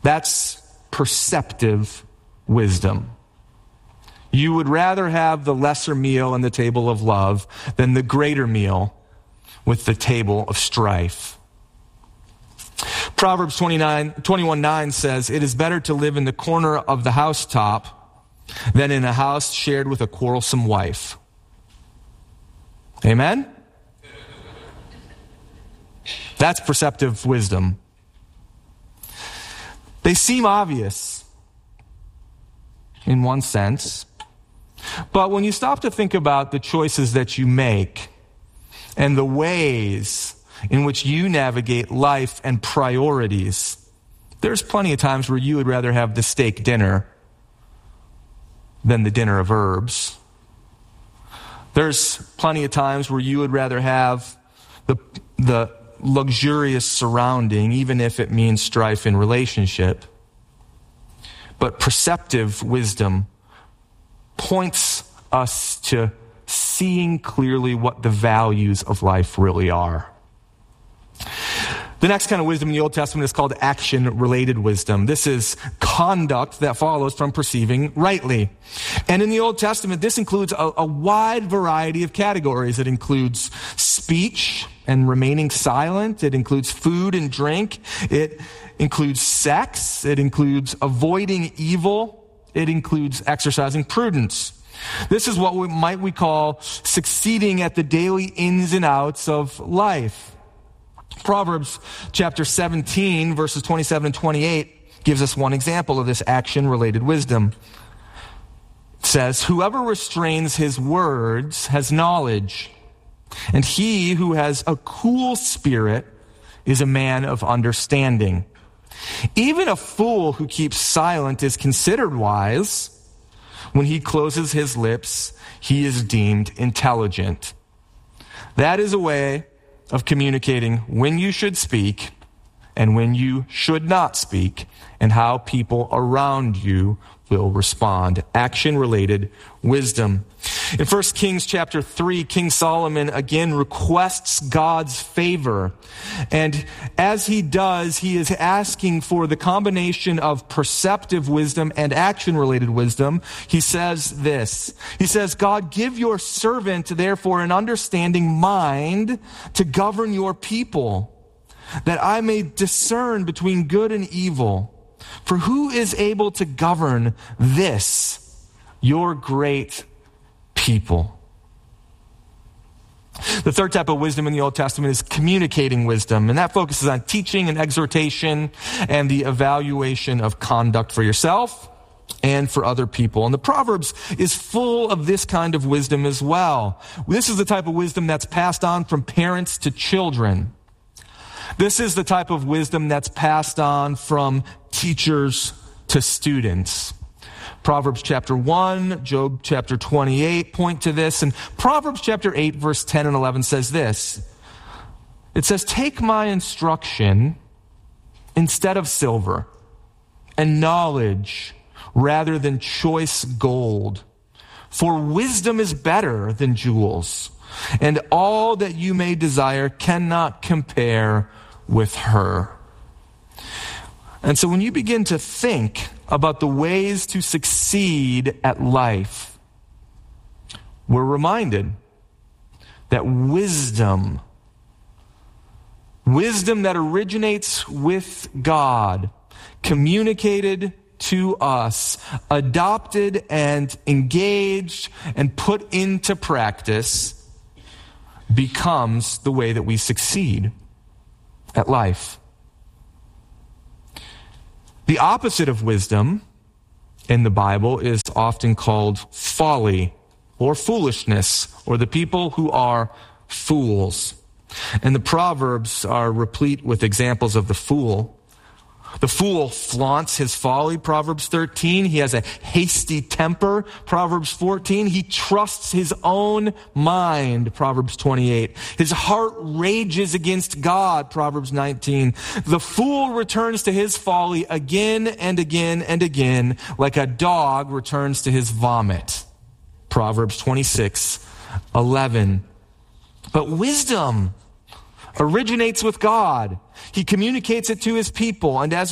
That's perceptive wisdom. You would rather have the lesser meal and the table of love than the greater meal with the table of strife. Proverbs 21:9 says, "It is better to live in the corner of the housetop than in a house shared with a quarrelsome wife." Amen? That's perceptive wisdom. They seem obvious in one sense, but when you stop to think about the choices that you make and the ways in which you navigate life and priorities, there's plenty of times where you would rather have the steak dinner than the dinner of herbs. There's plenty of times where you would rather have the luxurious surrounding, even if it means strife in relationship. But perceptive wisdom points us to seeing clearly what the values of life really are. The next kind of wisdom in the Old Testament is called action-related wisdom. This is conduct that follows from perceiving rightly. And in the Old Testament, this includes a wide variety of categories. It includes speech and remaining silent. It includes food and drink. It includes sex. It includes avoiding evil. It includes exercising prudence. This is what we call succeeding at the daily ins and outs of life. Proverbs chapter 17, verses 27 and 28 gives us one example of this action-related wisdom. It says, "Whoever restrains his words has knowledge, and he who has a cool spirit is a man of understanding. Even a fool who keeps silent is considered wise. When he closes his lips, he is deemed intelligent." That is a way of communicating when you should speak and when you should not speak, and how people around you will respond. Action-related wisdom. In 1 Kings chapter 3, King Solomon again requests God's favor. And as he does, he is asking for the combination of perceptive wisdom and action-related wisdom. He says this. He says, "God, give your servant, therefore, an understanding mind to govern your people, that I may discern between good and evil. For who is able to govern this, your great people?" The third type of wisdom in the Old Testament is communicating wisdom, and that focuses on teaching and exhortation and the evaluation of conduct for yourself and for other people. And the Proverbs is full of this kind of wisdom as well. This is the type of wisdom that's passed on from parents to children. This is the type of wisdom that's passed on from teachers to students. Proverbs chapter 1, Job chapter 28 point to this, and Proverbs chapter 8, verse 10 and 11 says this. It says, "Take my instruction instead of silver, and knowledge rather than choice gold. For wisdom is better than jewels, and all that you may desire cannot compare with her." And so when you begin to think about the ways to succeed at life, we're reminded that wisdom that originates with God, communicated to us, adopted and engaged and put into practice, becomes the way that we succeed at life. The opposite of wisdom in the Bible is often called folly or foolishness, or the people who are fools. And the Proverbs are replete with examples of the fool. The fool flaunts his folly, Proverbs 13. He has a hasty temper, Proverbs 14. He trusts his own mind, Proverbs 28. His heart rages against God, Proverbs 19. The fool returns to his folly again and again and again, like a dog returns to his vomit, Proverbs 26:11. But wisdom originates with God. He communicates it to his people, and as